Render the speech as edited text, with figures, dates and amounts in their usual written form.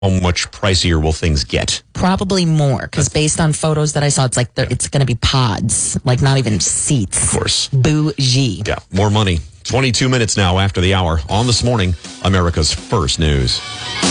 much pricier will things get? Probably more, because based on photos that I saw, it's like it's going to be pods, like not even seats. Of course. Bougie. Yeah, more money. 22 minutes now after the hour on This Morning, America's First News.